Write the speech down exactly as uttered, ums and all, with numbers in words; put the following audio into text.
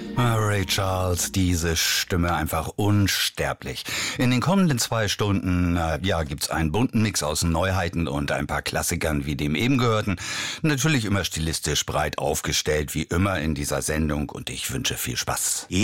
Ray Charles, diese Stimme einfach unsterblich. In den kommenden zwei Stunden äh, ja, gibt's einen bunten Mix aus Neuheiten und ein paar Klassikern wie dem eben gehörten. Natürlich immer stilistisch breit aufgestellt, wie immer in dieser Sendung, und ich wünsche viel Spaß.